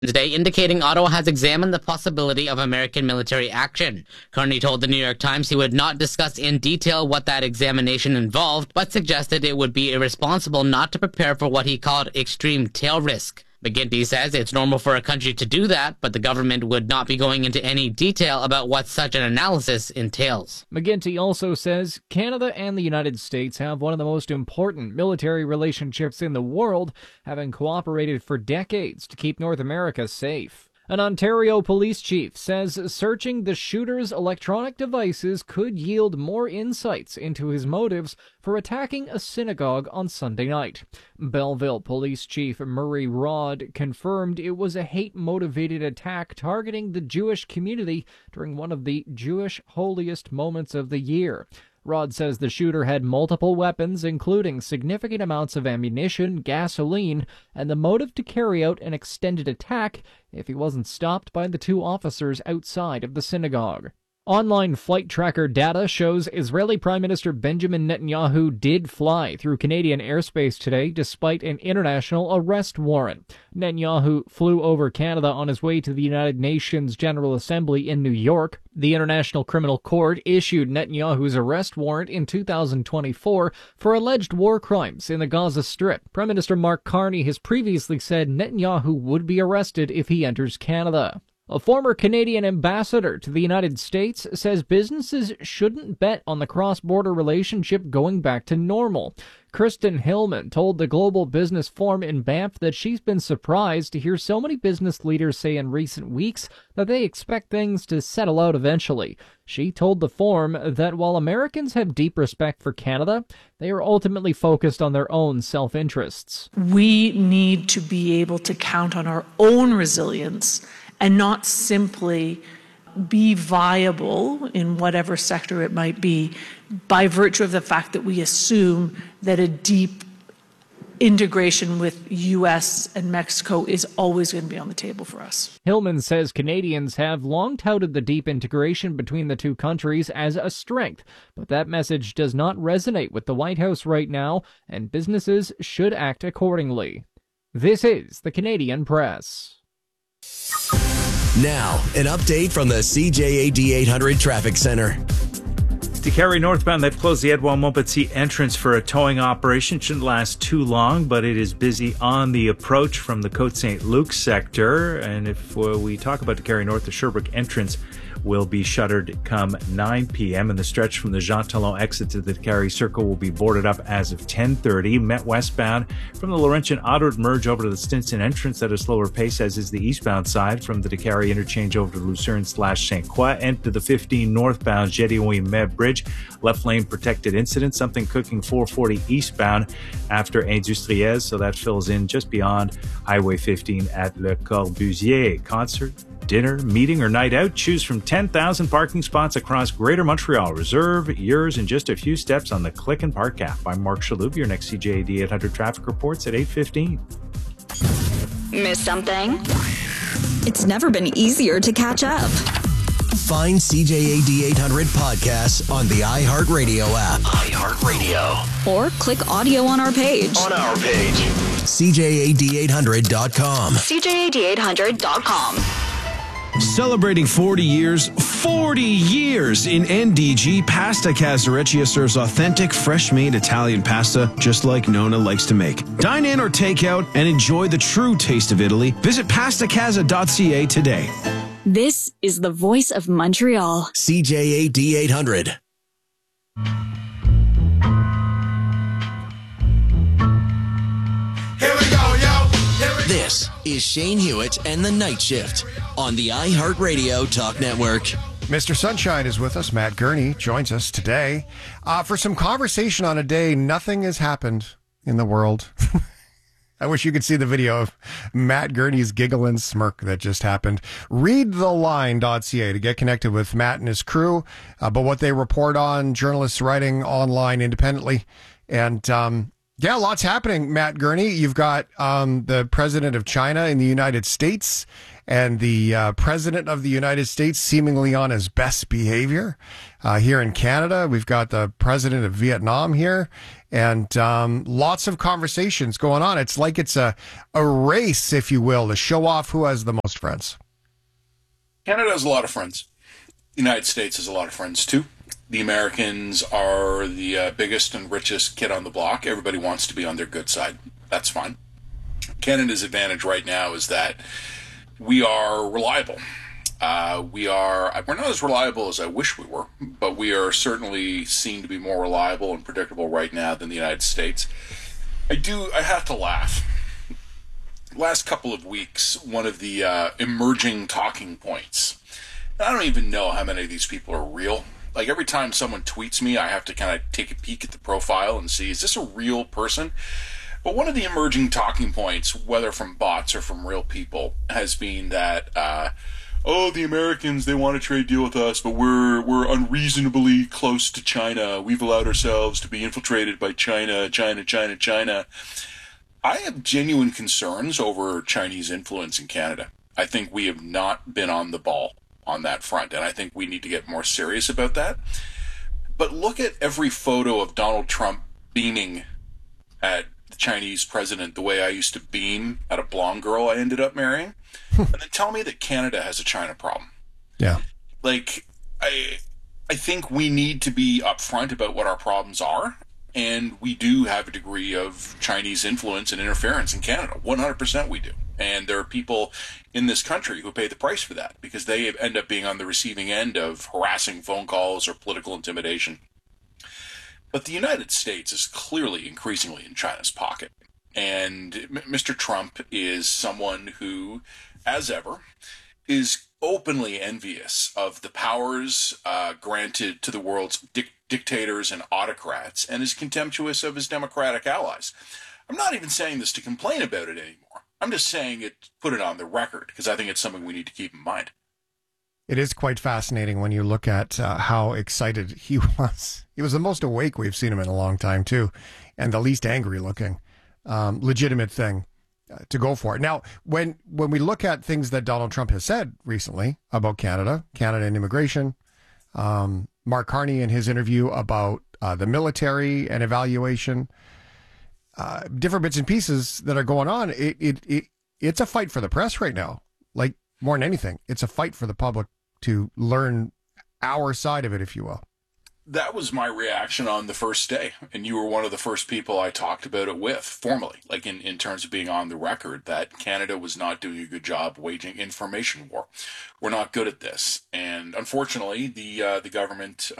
today, indicating Ottawa has examined the possibility of American military action. Carney told the New York Times he would not discuss in detail what that examination involved, but suggested it would be irresponsible not to prepare for what he called extreme tail risk. McGuinty says it's normal for a country to do that, but the government would not be going into any detail about what such an analysis entails. McGuinty also says Canada and the United States have one of the most important military relationships in the world, having cooperated for decades to keep North America safe. An Ontario police chief says searching the shooter's electronic devices could yield more insights into his motives for attacking a synagogue on Sunday night. Belleville Police Chief Murray Rod confirmed it was a hate-motivated attack targeting the Jewish community during one of the Jewish holiest moments of the year. Rod says the shooter had multiple weapons, including significant amounts of ammunition, gasoline, and the motive to carry out an extended attack if he wasn't stopped by the two officers outside of the synagogue. Online flight tracker data shows Israeli Prime Minister Benjamin Netanyahu did fly through Canadian airspace today despite an international arrest warrant. Netanyahu flew over Canada on his way to the United Nations General Assembly in New York. The International Criminal Court issued Netanyahu's arrest warrant in 2024 for alleged war crimes in the Gaza Strip. Prime Minister Mark Carney has previously said Netanyahu would be arrested if he enters Canada. A former Canadian ambassador to the United States says businesses shouldn't bet on the cross-border relationship going back to normal. Kristen Hillman told the Global Business Forum in Banff that she's been surprised to hear so many business leaders say in recent weeks that they expect things to settle out eventually. She told the forum that while Americans have deep respect for Canada, they are ultimately focused on their own self-interests. We need to be able to count on our own resilience and not simply be viable in whatever sector it might be by virtue of the fact that we assume that a deep integration with U.S. and Mexico is always going to be on the table for us. Hillman says Canadians have long touted the deep integration between the two countries as a strength, but that message does not resonate with the White House right now, and businesses should act accordingly. This is the Canadian Press. Now, an update from the CJAD 800 Traffic Center. To Carey northbound, they've closed the Edouard Montpetit entrance for a towing operation. Shouldn't last too long, but it is busy on the approach from the Côte St. Luc sector. And if we talk about the Carey North, the Sherbrooke entrance will be shuttered come 9 p.m. and the stretch from the Jean Talon exit to the Carey Circle will be boarded up as of 10:30. Met westbound from the Laurentian Autoroute merge over to the Stinson entrance at a slower pace, as is the eastbound side from the DeCarey interchange over to Lucerne/St. Croix and to the 15 northbound Gédéon-Met Bridge. Left lane protected incident, something cooking 440 eastbound after Industriez, so that fills in just beyond Highway 15 at Le Corbusier. Concert, dinner, meeting, or night out, choose from 10,000 parking spots across Greater Montreal. Reserve yours in just a few steps on the Click and Park app. I'm Mark Shalhoub. Your next CJAD 800 traffic reports at 8:15. Miss something? It's never been easier to catch up. Find CJAD 800 podcasts on the iHeartRadio app. iHeartRadio. Or click audio on our page. CJAD800.com. CJAD800.com. Celebrating 40 years in NDG, Pasta Casareccia serves authentic, fresh-made Italian pasta just like Nona likes to make. Dine in or take out and enjoy the true taste of Italy. Visit pastacasa.ca today. This is the voice of Montreal. CJAD 800. Here we go, yo. This is Shane Hewitt and the Night Shift on the iHeartRadio Talk Network. Mr. Sunshine is with us. Matt Gurney joins us today for some conversation on a day nothing has happened in the world. I wish you could see the video of Matt Gurney's giggle and smirk that just happened. Readtheline.ca to get connected with Matt and his crew about what they report on, journalists writing online independently. And yeah, lots happening, Matt Gurney. You've got the president of China in the United States and the president of the United States seemingly on his best behavior. Here in Canada, we've got the president of Vietnam here. And lots of conversations going on. It's like it's a race, if you will, to show off who has the most friends. Canada has a lot of friends. The United States has a lot of friends, too. The Americans are the biggest and richest kid on the block. Everybody wants to be on their good side. That's fine. Canada's advantage right now is that we are reliable. We're not as reliable as I wish we were, but we are certainly seen to be more reliable and predictable right now than the United States. I have to laugh. Last couple of weeks, one of the emerging talking points, and I don't even know how many of these people are real. Like, every time someone tweets me, I have to kind of take a peek at the profile and see, is this a real person? But one of the emerging talking points, whether from bots or from real people, has been that, the Americans, they want a trade deal with us, but we're unreasonably close to China. We've allowed ourselves to be infiltrated by China. I have genuine concerns over Chinese influence in Canada. I think we have not been on the ball on that front, and I think we need to get more serious about that. But look at every photo of Donald Trump beaming at the Chinese president the way I used to beam at a blonde girl I ended up marrying, and then tell me that Canada has a China problem. Yeah. Like, I think we need to be upfront about what our problems are, and we do have a degree of Chinese influence and interference in Canada. 100% we do. And there are people in this country who pay the price for that because they end up being on the receiving end of harassing phone calls or political intimidation. But the United States is clearly increasingly in China's pocket. And Mr. Trump is someone who, as ever, is openly envious of the powers granted to the world's dictators and autocrats, and is contemptuous of his democratic allies. I'm not even saying this to complain about it anymore. I'm just saying it, put it on the record, because I think it's something we need to keep in mind. It is quite fascinating when you look at how excited he was. He was the most awake we've seen him in a long time, too, and the least angry looking. Legitimate thing to go for it. Now, when we look at things that Donald Trump has said recently about Canada and immigration, Mark Carney in his interview about the military and evaluation, different bits and pieces that are going on, it's a fight for the press right now. Like, more than anything, it's a fight for the public to learn our side of it, if you will. That was my reaction on the first day, and you were one of the first people I talked about it with formally, like in terms of being on the record, that Canada was not doing a good job waging information war. We're not good at this, and unfortunately, the government,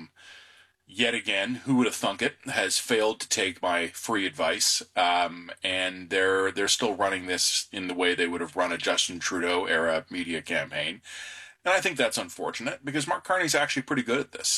yet again, who would have thunk it, has failed to take my free advice, and they're still running this in the way they would have run a Justin Trudeau era media campaign. And I think that's unfortunate because Mark Carney's actually pretty good at this.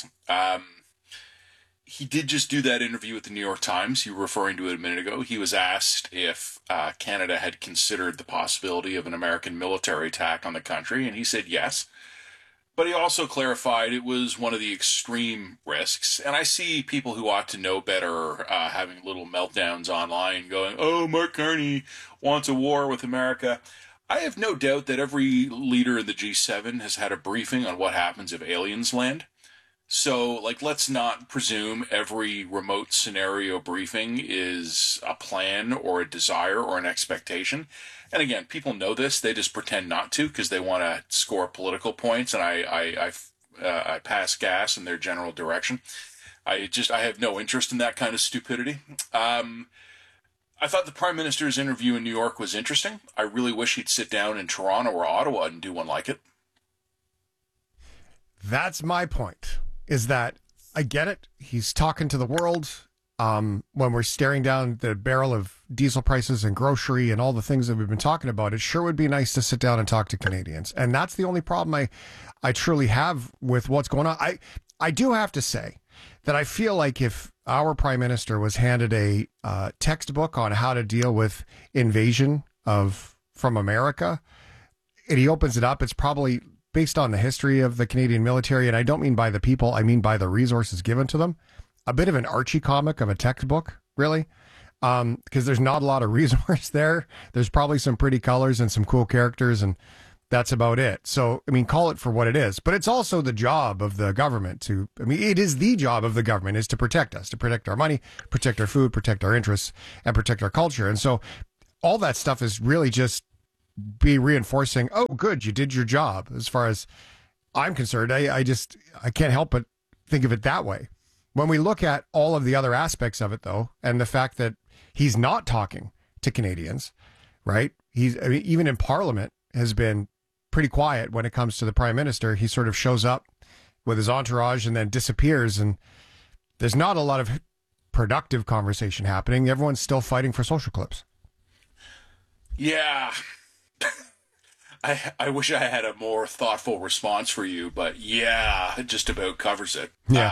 He did just do that interview with the New York Times. You were referring to it a minute ago. He was asked if Canada had considered the possibility of an American military attack on the country, and he said yes. But he also clarified it was one of the extreme risks. And I see people who ought to know better having little meltdowns online going, oh, Mark Carney wants a war with America. I have no doubt that every leader in the G7 has had a briefing on what happens if aliens land. So, let's not presume every remote scenario briefing is a plan or a desire or an expectation. And again, people know this. They just pretend not to because they want to score political points, and I pass gas in their general direction. I have no interest in that kind of stupidity. I thought the Prime Minister's interview in New York was interesting. I really wish he'd sit down in Toronto or Ottawa and do one like it. That's my point, is that I get it. He's talking to the world. When we're staring down the barrel of diesel prices and grocery and all the things that we've been talking about, it sure would be nice to sit down and talk to Canadians. And that's the only problem I truly have with what's going on. I do have to say that I feel like if our Prime Minister was handed a textbook on how to deal with invasion from America, and he opens it up, it's probably based on the history of the Canadian military. And I don't mean by the people, I mean by the resources given to them. A bit of an Archie comic of a textbook, really, because there's not a lot of resource there. There's probably some pretty colors and some cool characters and That's about it. So, I mean, call it for what it is. But it's also the job of the government it is the job of the government is to protect us, to protect our money, protect our food, protect our interests, and protect our culture. And so all that stuff is really just be reinforcing, oh, good, you did your job. As far as I'm concerned, I can't help but think of it that way. When we look at all of the other aspects of it, though, and the fact that he's not talking to Canadians, right? Even in Parliament has been pretty quiet when it comes to the Prime Minister. He sort of shows up with his entourage and then disappears, and there's not a lot of productive conversation happening. Everyone's still fighting for social clips. Yeah. I wish I had a more thoughtful response for you, but yeah, it just about covers it. Yeah.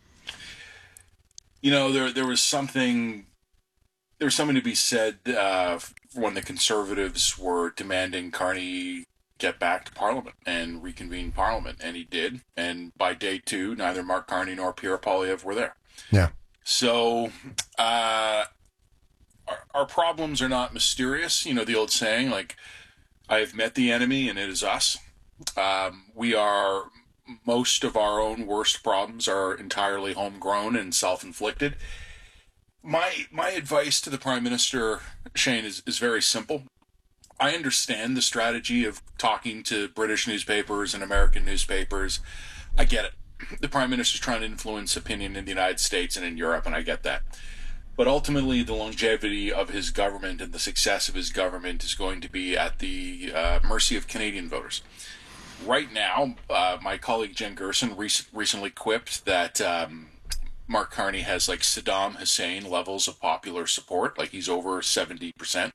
There was something to be said when the Conservatives were demanding Carney get back to Parliament and reconvene Parliament, and he did. And by day 2, neither Mark Carney nor Pierre Poilievre were there. Yeah. So our problems are not mysterious. You know, the old saying, like, I have met the enemy and it is us. Most of our own worst problems are entirely homegrown and self-inflicted. My advice to the Prime Minister, Shane, is very simple. I understand the strategy of talking to British newspapers and American newspapers. I get it. The Prime Minister's trying to influence opinion in the United States and in Europe, and I get that. But ultimately, the longevity of his government and the success of his government is going to be at the mercy of Canadian voters. Right now, my colleague Jen Gerson recently quipped that Mark Carney has like Saddam Hussein levels of popular support, like he's over 70%.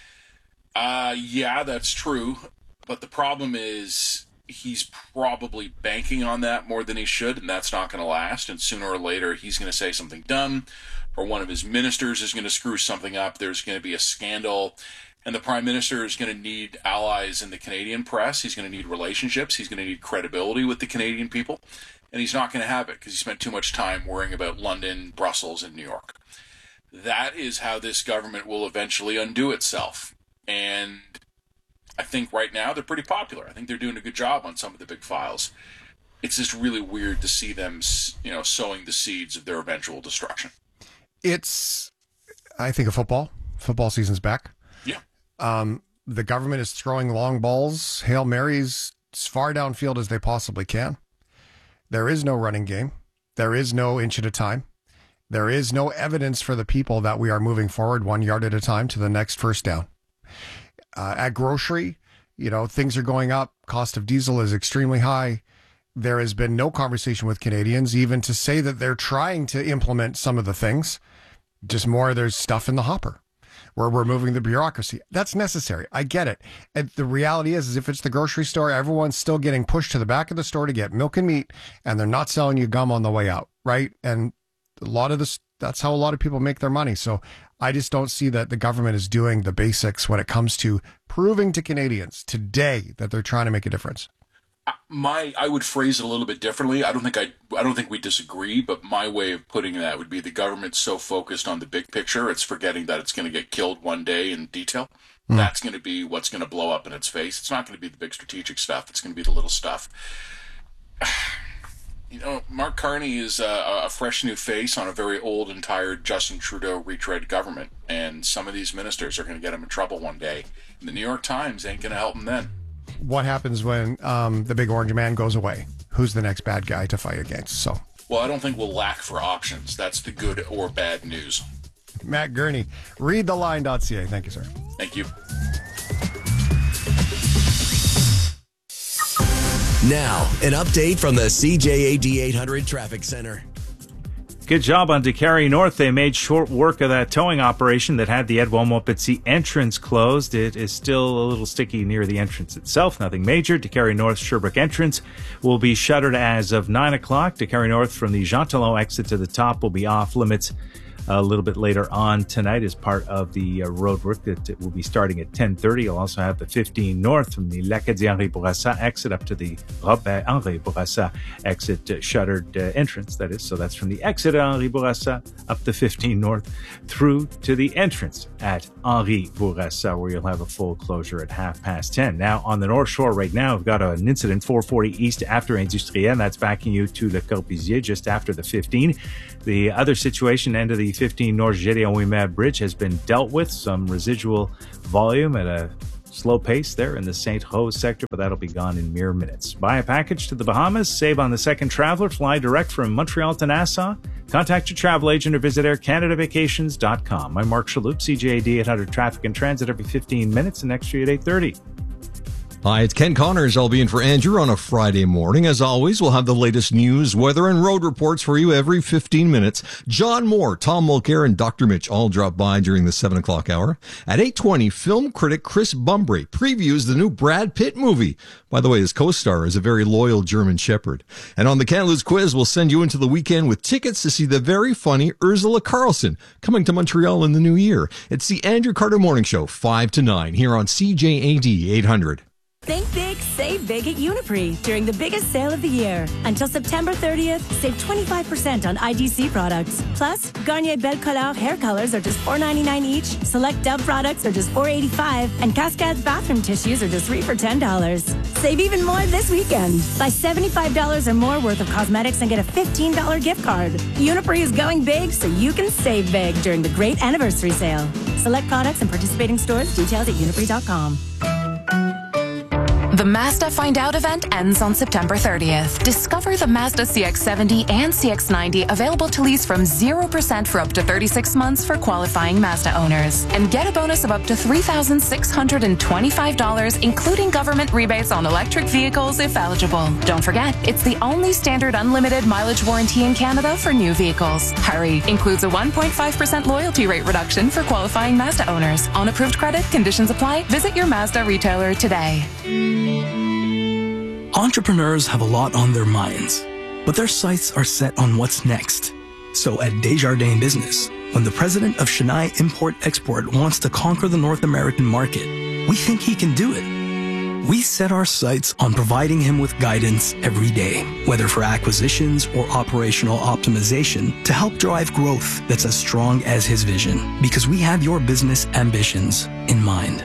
Yeah, that's true. But the problem is he's probably banking on that more than he should, and that's not going to last. And sooner or later, he's going to say something dumb, or one of his ministers is going to screw something up. There's going to be a scandal. And the Prime Minister is going to need allies in the Canadian press. He's going to need relationships. He's going to need credibility with the Canadian people. And he's not going to have it because he spent too much time worrying about London, Brussels, and New York. That is how this government will eventually undo itself. And I think right now they're pretty popular. I think they're doing a good job on some of the big files. It's just really weird to see them, sowing the seeds of their eventual destruction. I think of football. Football season's back. Yeah. The government is throwing long balls, Hail Marys, as far downfield as they possibly can. There is no running game. There is no inch at a time. There is no evidence for the people that we are moving forward 1 yard at a time to the next first down. At grocery, things are going up. Cost of diesel is extremely high. There has been no conversation with Canadians, even to say that they're trying to implement some of the things. Just more, there's stuff in the hopper where we're moving the bureaucracy. That's necessary. I get it. And the reality is if it's the grocery store, everyone's still getting pushed to the back of the store to get milk and meat, and they're not selling you gum on the way out, right? And that's how a lot of people make their money. So I just don't see that the government is doing the basics when it comes to proving to Canadians today that they're trying to make a difference. I would phrase it a little bit differently. I don't think we disagree, but my way of putting that would be the government's so focused on the big picture, it's forgetting that it's going to get killed one day in detail. That's going to be what's going to blow up in its face. It's not going to be the big strategic stuff. It's going to be the little stuff. Mark Carney is a fresh new face on a very old and tired Justin Trudeau retread government, and some of these ministers are going to get him in trouble one day. And the New York Times ain't going to help him then. What happens when the big orange man goes away? Who's the next bad guy to fight against? Well, I don't think we'll lack for options. That's the good or bad news. Matt Gurney, readtheline.ca. Thank you, sir. Thank you. Now, an update from the CJAD 800 Traffic Center. Good job on DeCarry North. They made short work of that towing operation that had the Edouard Montpetit entrance closed. It is still a little sticky near the entrance itself. Nothing major. DeCarry North Sherbrooke entrance will be shuttered as of 9 o'clock. DeCarry North from the Jean Talon exit to the top will be off limits a little bit later on tonight as part of the road work that will be starting at 10:30. You'll also have the 15 North from the L'Acadie-Henri Bourassa exit up to the Robert-Henri Bourassa exit, shuttered entrance, that is. So that's from the exit at Henri Bourassa up the 15 North through to the entrance at Henri Bourassa, where you'll have a full closure at 10:30. Now, on the North Shore right now, we've got an incident 440 east after Industriel. That's backing you to Le Corbusier just after the 15. The other situation, end of the 15 North Gédéon Ouimet Bridge, has been dealt with. Some residual volume at a slow pace there in the St. Rose sector, but that'll be gone in mere minutes. Buy a package to the Bahamas, save on the second traveler, fly direct from Montreal to Nassau. Contact your travel agent or visit aircanadavacations.com. I'm Mark Shalhoub, CJAD 800 Traffic and Transit every 15 minutes and next year at 8:30. Hi, it's Ken Connors. I'll be in for Andrew on a Friday morning. As always, we'll have the latest news, weather, and road reports for you every 15 minutes. John Moore, Tom Mulcair, and Dr. Mitch all drop by during the 7 o'clock hour. At 8:20, film critic Chris Bumbray previews the new Brad Pitt movie. By the way, his co-star is a very loyal German Shepherd. And on the Can't Lose quiz, we'll send you into the weekend with tickets to see the very funny Ursula Carlson coming to Montreal in the new year. It's the Andrew Carter Morning Show, 5 to 9, here on CJAD 800. Think big, save big at Uniprix during the biggest sale of the year. Until September 30th, save 25% on IDC products. Plus, Garnier Belle Couleur hair colors are just $4.99 each. Select Dove products are just $4.85. And Cascade bathroom tissues are just $3 for $10. Save even more this weekend. Buy $75 or more worth of cosmetics and get a $15 gift card. Uniprix is going big so you can save big during the great anniversary sale. Select products and participating stores. Details at uniprix.com. The Mazda Find Out event ends on September 30th. Discover the Mazda CX-70 and CX-90 available to lease from 0% for up to 36 months for qualifying Mazda owners. And get a bonus of up to $3,625, including government rebates on electric vehicles if eligible. Don't forget, it's the only standard unlimited mileage warranty in Canada for new vehicles. Hurry! Includes a 1.5% loyalty rate reduction for qualifying Mazda owners. On approved credit, conditions apply. Visit your Mazda retailer today. Entrepreneurs have a lot on their minds, but their sights are set on what's next. So at Desjardins Business, when the president of Chennai Import-Export wants to conquer the North American market, we think he can do it. We set our sights on providing him with guidance every day, whether for acquisitions or operational optimization, to help drive growth that's as strong as his vision, because we have your business ambitions in mind.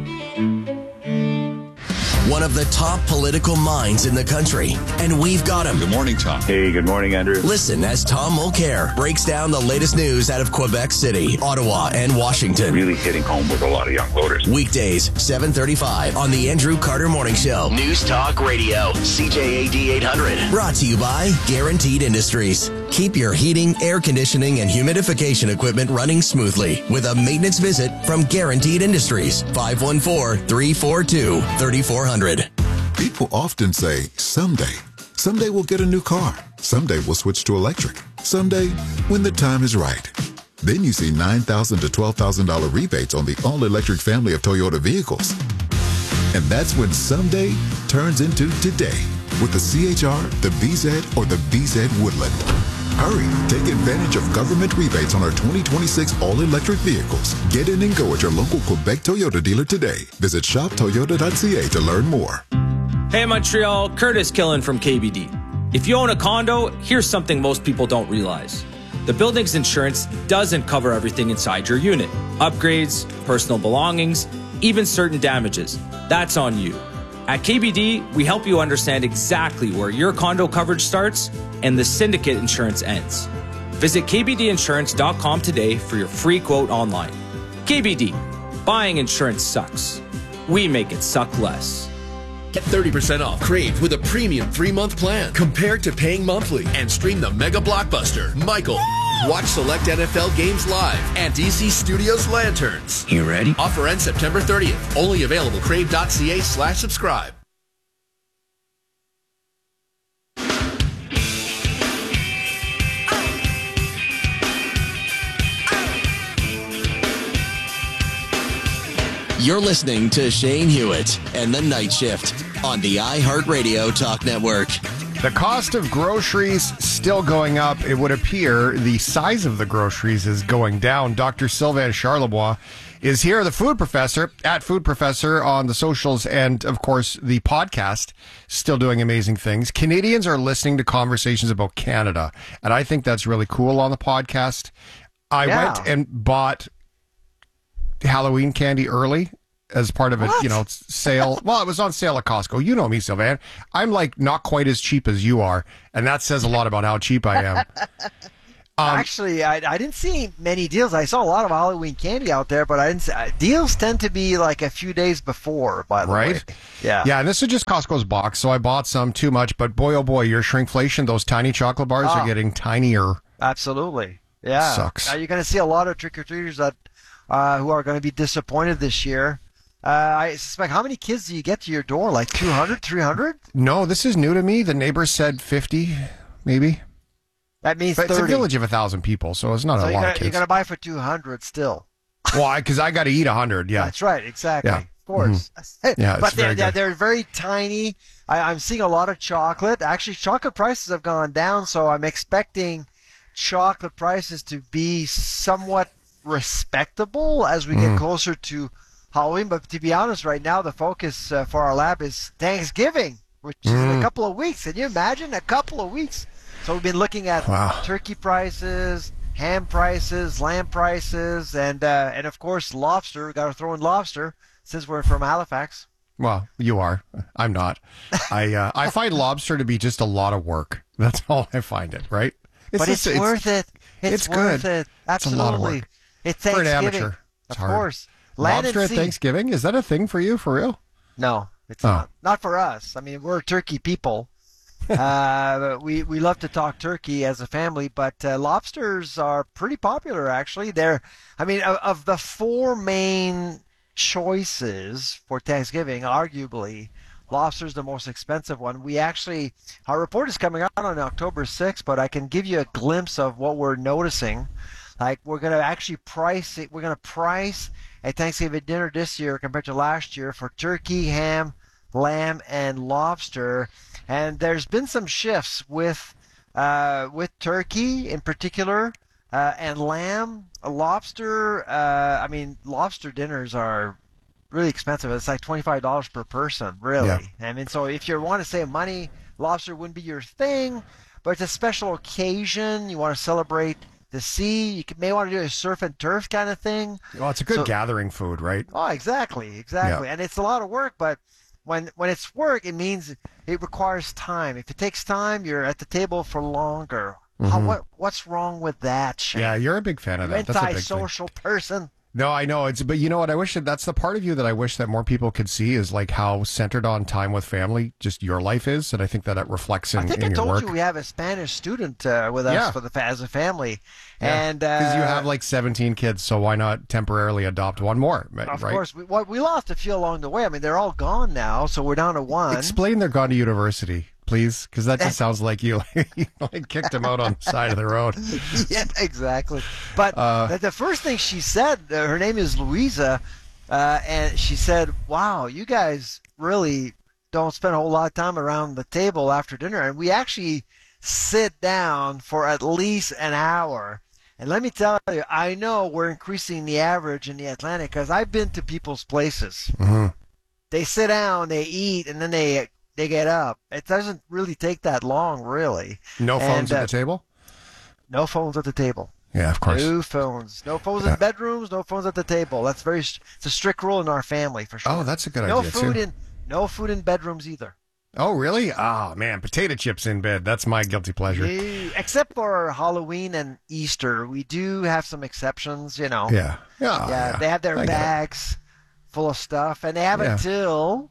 One of the top political minds in the country, and we've got him. Good morning, Tom. Hey, good morning, Andrew. Listen as Tom Mulcair breaks down the latest news out of Quebec City, Ottawa, and Washington. Really hitting home with a lot of young voters. Weekdays, 7:35 on the Andrew Carter Morning Show. News Talk Radio, CJAD 800. Brought to you by Guaranteed Industries. Keep your heating, air conditioning, and humidification equipment running smoothly with a maintenance visit from Guaranteed Industries. 514-342-3400. People often say, someday we'll get a new car. Someday we'll switch to electric. Someday, when the time is right. Then you see $9,000 to $12,000 rebates on the all-electric family of Toyota vehicles. And that's when someday turns into today with the CHR, the BZ, or the BZ Woodland. Hurry, take advantage of government rebates on our 2026 all-electric vehicles. Get in and go at your local Quebec Toyota dealer today. Visit shoptoyota.ca to learn more. Hey Montreal, Curtis Killen from KBD. If you own a condo, here's something most people don't realize. The building's insurance doesn't cover everything inside your unit. Upgrades, personal belongings, even certain damages. That's on you. At KBD, we help you understand exactly where your condo coverage starts and the syndicate insurance ends. Visit kbdinsurance.com today for your free quote online. KBD, buying insurance sucks. We make it suck less. Get 30% off Crave with a premium 3-month plan compared to paying monthly, and stream the mega blockbuster, Michael. Watch select NFL games live and DC Studios Lanterns. You ready? Offer ends September 30th. Only available crave.ca/subscribe. You're listening to Shane Hewitt and the Night Shift on the iHeartRadio Talk Network. The cost of groceries still going up. It would appear the size of the groceries is going down. Dr. Sylvain Charlebois is here, the food professor, at Food Professor on the socials and, of course, the podcast, still doing amazing things. Canadians are listening to conversations about Canada, and I think that's really cool on the podcast. I went and bought Halloween candy early as part of a sale. Well, it was on sale at Costco. You know me, Sylvain. I'm like not quite as cheap as you are, and that says a lot about how cheap I am. Actually, I didn't see many deals. I saw a lot of Halloween candy out there, but I didn't see, deals tend to be like a few days before, by the way. Yeah. Yeah, and this is just Costco's box, so I bought some too much, but boy, oh boy, your shrinkflation, those tiny chocolate bars are getting tinier. Absolutely. Yeah. Sucks. You're going to see a lot of trick-or-treaters that who are going to be disappointed this year. I suspect, how many kids do you get to your door? Like 200, 300? No, this is new to me. The neighbors said 50, maybe. That means but 30. It's a village of 1,000 people, so it's not a lot of kids. You're going to buy for 200 still. Well, because I got to eat 100, yeah. That's right, exactly. Yeah. Of course. Mm-hmm. Yeah, but they're very tiny. I'm seeing a lot of chocolate. Actually, chocolate prices have gone down, so I'm expecting chocolate prices to be somewhat respectable as we get closer to Halloween. But to be honest, right now the focus for our lab is Thanksgiving, which is in a couple of weeks. Can you imagine? A couple of weeks. So we've been looking at turkey prices, ham prices, lamb prices, and of course lobster. We've got to throw in lobster since we're from Halifax. Well, you are. I'm not. I find lobster to be just a lot of work. That's all I find it, right? But it's worth it. It's worth good. it. Absolutely. It's a lot of work. It's Thanksgiving. For an amateur. It's of hard. course. Lobster at Thanksgiving? Is that a thing for you, for real? No, it's not. Not for us. I mean, we're turkey people. We love to talk turkey as a family, but lobsters are pretty popular, actually. Of the four main choices for Thanksgiving, arguably, lobster is the most expensive one. Our report is coming out on October 6th, but I can give you a glimpse of what we're noticing. Like, we're going to actually price it. We're going to price a Thanksgiving dinner this year compared to last year for turkey, ham, lamb, and lobster. And there's been some shifts with turkey in particular, and lamb, lobster. Lobster dinners are really expensive. It's like $25 per person, really. Yeah. I mean, so if you want to save money, lobster wouldn't be your thing, but it's a special occasion. You want to celebrate the sea. You may want to do a surf and turf kind of thing. Well, it's a good gathering food, right? Oh, exactly. Yeah. And it's a lot of work, but when it's work, it means it requires time. If it takes time, you're at the table for longer. Mm-hmm. What's wrong with that, Shane? Yeah, you're a big fan of that. That's a big thing. Antisocial person. No, I know. But you know what? I wish that's the part of you that I wish that more people could see is like how centered on time with family just your life is. And I think that reflects in your work. I think I told you we have a Spanish student with us as a family. Yeah. And because you have like 17 kids, so why not temporarily adopt one more? Of course. We lost a few along the way. I mean, they're all gone now, so we're down to one. Explain they're gone to university, please, because that just sounds like you kicked them out on the side of the road. Yeah, exactly. But the first thing she said, her name is Louisa, and she said, wow, you guys really don't spend a whole lot of time around the table after dinner. And we actually sit down for at least an hour. And let me tell you, I know we're increasing the average in the Atlantic because I've been to people's places. Mm-hmm. They sit down, they eat, and then they get up. It doesn't really take that long, really. No phones at the table? No phones at the table. Yeah, of course. No phones. No phones in bedrooms, no phones at the table. It's a strict rule in our family, for sure. Oh, that's a good idea, too. No food in bedrooms either. Oh, really? Oh, man, potato chips in bed. That's my guilty pleasure. Except for Halloween and Easter. We do have some exceptions, you know. Yeah. They have their bags full of stuff, and they have until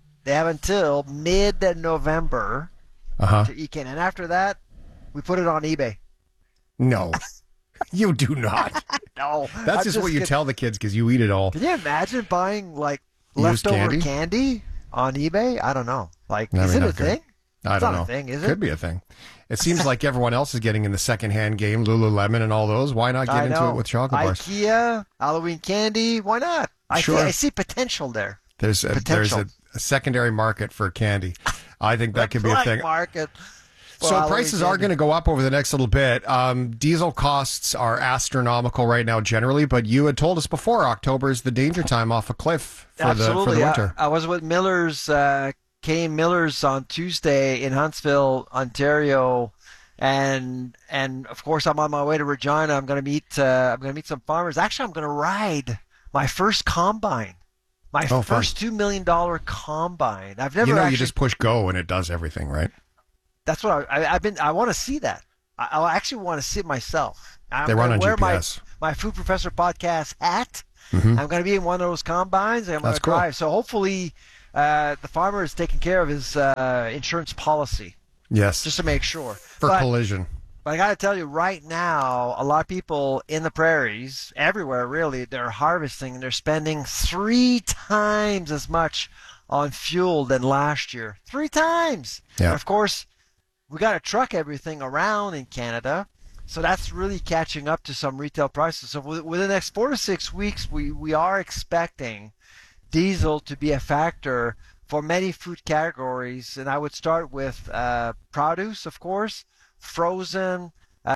mid-November to eat in. And after that, we put it on eBay. No. You do not. No. That's just what you tell the kids because you eat it all. Can you imagine buying, like, leftover candy on eBay? I don't know. Is it a thing? I don't know. It's not a thing, is it? Could be a thing. It seems like everyone else is getting in the secondhand game, Lululemon and all those. Why not get into it with chocolate bars? IKEA, Halloween candy, why not? I see potential there. There's a secondary market for candy. I think that could be a thing. Market. So prices are going to go up over the next little bit. Diesel costs are astronomical right now generally, but you had told us before October is the danger time off a cliff for the winter. I was with Miller's, Canadian Miller's on Tuesday in Huntsville, Ontario, and of course I'm on my way to Regina. I'm going to meet some farmers. Actually, I'm going to ride my first combine. My first $2 million combine. I've never you just push go and it does everything, right? That's what I want to see that. I actually want to see it myself. They run on wear GPS. My Food Professor podcast hat. Mm-hmm. I'm going to be in one of those combines. And I'm going to drive. Cool. So hopefully the farmer is taking care of his insurance policy. Yes. Just to make sure. For collision. But I got to tell you, right now, a lot of people in the prairies, everywhere really, they're harvesting and they're spending 3 times as much on fuel than last year. 3 times. Yeah. And of course, we got to truck everything around in Canada, so that's really catching up to some retail prices. So within the next 4 to 6 weeks, we are expecting diesel to be a factor for many food categories, and I would start with produce, of course, frozen,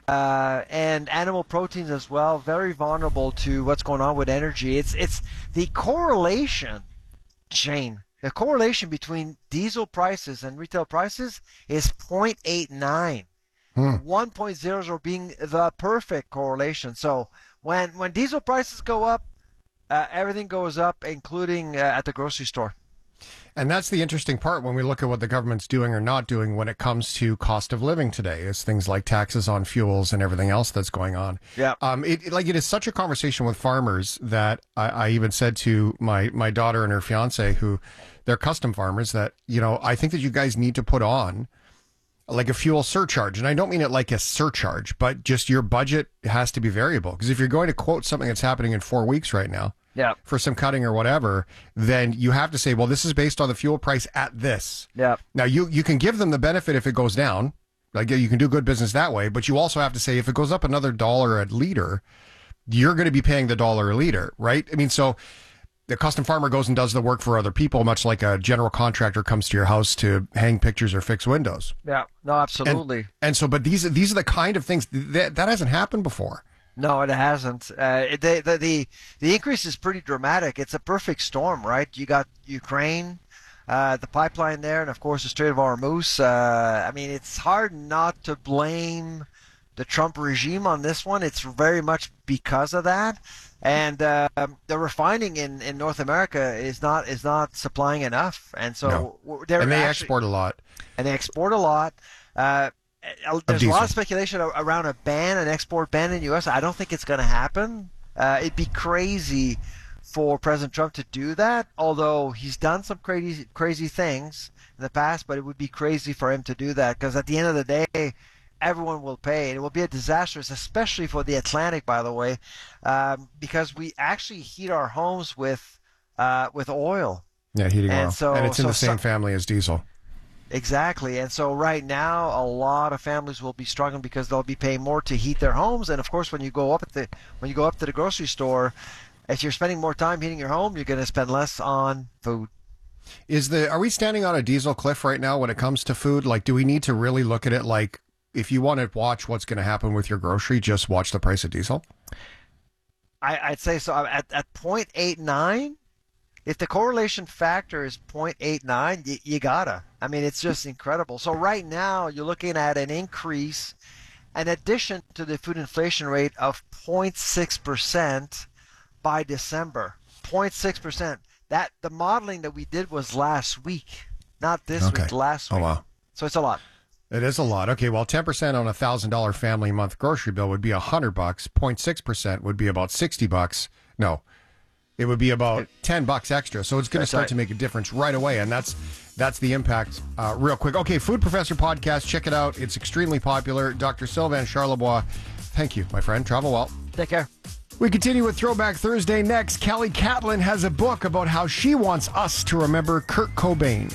and animal proteins as well. Very vulnerable to what's going on with energy. It's the correlation, Shane. The correlation between diesel prices and retail prices is 0.89. 1.00 being the perfect correlation. So when diesel prices go up, everything goes up, including at the grocery store. And that's the interesting part when we look at what the government's doing or not doing when it comes to cost of living today, is things like taxes on fuels and everything else that's going on. Yeah. It is such a conversation with farmers that I even said to my daughter and her fiance, who they're custom farmers, that, I think that you guys need to put on like a fuel surcharge. And I don't mean it like a surcharge, but just your budget has to be variable. Because if you're going to quote something that's happening in 4 weeks right now, for some cutting or whatever, then you have to say, well, this is based on the fuel price at this. Yeah. Now, you can give them the benefit if it goes down. Like, you can do good business that way, but you also have to say, if it goes up another $1 a liter, you're going to be paying the $1 a liter, right? I mean, so the custom farmer goes and does the work for other people, much like a general contractor comes to your house to hang pictures or fix windows. Yeah, no, absolutely. And so, but these are the kind of things that hasn't happened before. No, it hasn't. The increase is pretty dramatic. It's a perfect storm, right? You got Ukraine, the pipeline there, and of course the Strait of Hormuz. I mean, it's hard not to blame the Trump regime on this one. It's very much because of that. And the refining in North America is not supplying enough, and so they export a lot. And they export a lot. There's a lot of speculation around an export ban in the U.S. I don't think it's going to happen. It'd be crazy for President Trump to do that, although he's done some crazy things in the past, but it would be crazy for him to do that, because at the end of the day, everyone will pay. And it will be a disaster, especially for the Atlantic, by the way, because we actually heat our homes with oil. Yeah, heating oil. And it's in the same family as diesel. Exactly. And so right now, a lot of families will be struggling because they'll be paying more to heat their homes. And of course, when you go up to the grocery store, if you're spending more time heating your home, you're going to spend less on food. Are we standing on a diesel cliff right now when it comes to food? Like, do we need to really look at it like, if you want to watch what's going to happen with your grocery, just watch the price of diesel? I'd say so. At 0.89, if the correlation factor is 0.89, you gotta. I mean, it's just incredible. So right now, you're looking at an increase, in addition to the food inflation rate of 0.6% by December. 0.6%. That the modeling that we did was last week, not this week. Last week. Oh wow! So it's a lot. It is a lot. Okay, well, 10% on a $1,000 family month grocery bill would be $100. 0.6% would be about $60. No, it would be about $10 extra. So it's going to start to make a difference right away, and that's the impact. Real quick, okay, Food Professor podcast. Check it out. It's extremely popular. Dr. Sylvain Charlebois. Thank you, my friend. Travel well. Take care. We continue with Throwback Thursday next. Kelly Catlin has a book about how she wants us to remember Kurt Cobain.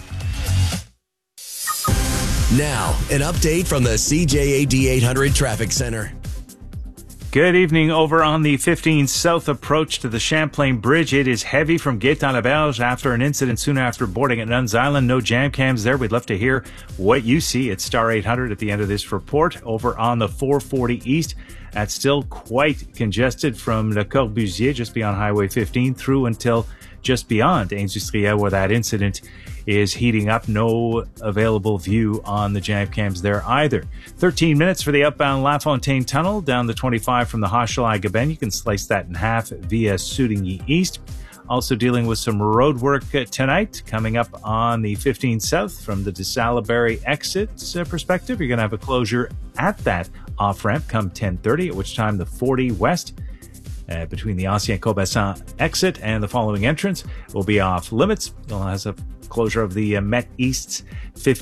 Now, an update from the CJAD 800 Traffic Center. Good evening. Over on the 15 South approach to the Champlain Bridge, it is heavy from Gaétan-Laberge after an incident soon after boarding at Nuns Island. No jam cams there. We'd love to hear what you see at star 800 at the end of this report. Over on the 440 East, that's still quite congested from Le Corbusier, just beyond Highway 15, through until just beyond Industriel, where that incident is heating up. No available view on the jam cams there either. 13 minutes for the outbound LaFontaine Tunnel down the 25 from the Hochelaga-Bend. You can slice that in half via Soudigny East. Also dealing with some road work tonight coming up on the 15 South from the de Salaberry exit perspective. You're going to have a closure at that off-ramp come 10:30, at which time the 40 West between the Ancien Cobassin exit and the following entrance will be off limits. It has a closure of the Met East's 15